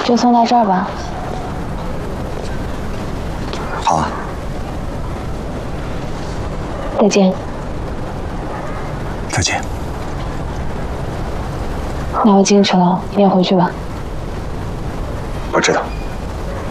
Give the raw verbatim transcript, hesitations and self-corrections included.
就送到这儿吧。 好啊。 再见。 再见。 那我进去了，你也回去吧。 我知道。